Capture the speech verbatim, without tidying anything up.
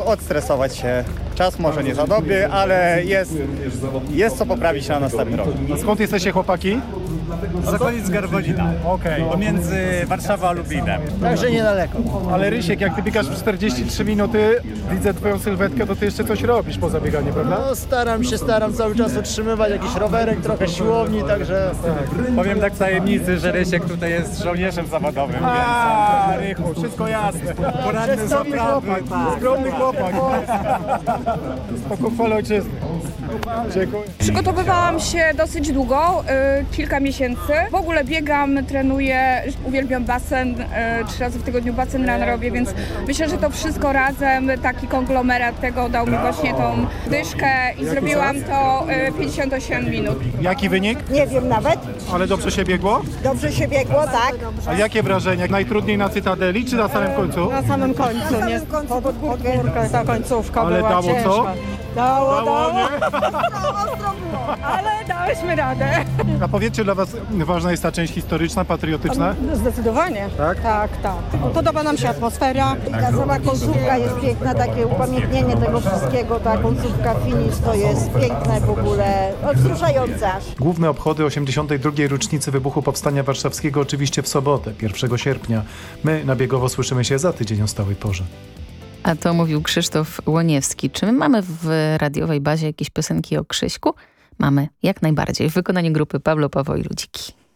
odstresować się. Czas może nie za dobry, ale jest, jest co poprawić na następny rok. A skąd jesteście, chłopaki? Z okolic Garwolina, Okej. pomiędzy Warszawą a Lublinem. Także niedaleko. Ale Rysiek, jak ty biegasz w czterdzieści trzy minuty, widzę twoją sylwetkę, to ty jeszcze coś robisz poza bieganiem, prawda? No staram się, staram cały czas utrzymywać jakiś rowerek, trochę siłowni, także... Powiem tak w tajemnicy, że Rysiek tutaj jest żołnierzem zawodowym, A, Rychu, wszystko jasne. poradny zaprawy. Skromny chłopak. Spoko chwale ojczyzny. Dziękuję. Przygotowywałam się dosyć długo, y, kilka miesięcy. W ogóle biegam, trenuję, uwielbiam basen, y, trzy razy w tygodniu basen run robię, więc myślę, że to wszystko razem, taki konglomerat tego dał mi właśnie tą dyszkę i zrobiłam to y, pięćdziesiąt osiem minut. Jaki wynik? Nie wiem nawet. Ale dobrze się biegło? Dobrze się biegło, tak? A jakie wrażenia? Najtrudniej na Cytadeli czy na samym końcu? Na samym końcu, nie? Pod, pod górkę, ta końcówka Ale była dało ciężka. co? Dało, dało. nie? Ale dałyśmy radę. A powiedzcie, dla was ważna jest ta część historyczna, patriotyczna? Zdecydowanie. Tak? Tak, tak. Podoba nam się atmosfera. Ta sama końcówka jest piękna, takie upamiętnienie tego wszystkiego, ta końcówka, finish to jest piękne w ogóle, no, wzruszające aż. Główne obchody osiemdziesiątej drugiej rocznicy wybuchu Powstania Warszawskiego oczywiście w sobotę, pierwszego sierpnia. My na Biegowo słyszymy się za tydzień o stałej porze. A to mówił Krzysztof Łoniewski. Czy my mamy w radiowej bazie jakieś piosenki o Krzyśku? Mamy, jak najbardziej, w wykonaniu grupy Pablo, Paweł i Ludziki.